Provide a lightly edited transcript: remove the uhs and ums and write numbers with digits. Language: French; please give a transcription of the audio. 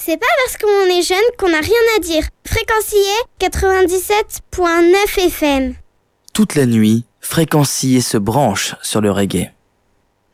C'est pas parce qu'on est jeune qu'on n'a rien à dire. Fréquencier 97.9 FM. Toute la nuit, Fréquencier se branche sur le reggae.